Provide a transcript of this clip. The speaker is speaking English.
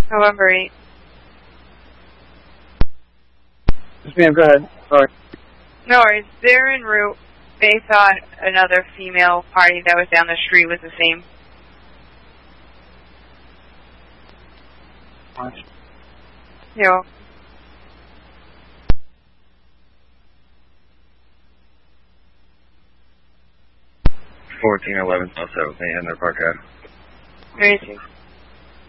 November 8th. Yes, ma'am, go ahead. Sorry. No worries. They're en route. They thought another female party that was down the street was the same. Yeah. 1411 South 7th, and their park out. Where is he?